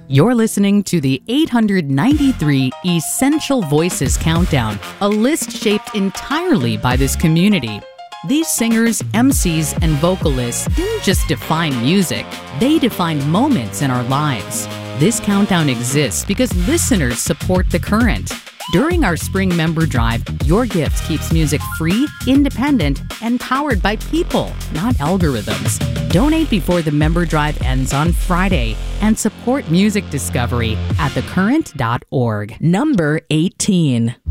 You're listening to the 893 Essential Voices Countdown, a list shaped entirely by this community. These singers, MCs, and vocalists didn't just define music, they defined moments in our lives. This countdown exists because listeners support The Current. During our spring member drive, your gift keeps music free, independent, and powered by people, not algorithms. Donate before the member drive ends on Friday and support music discovery at thecurrent.org. Number 18.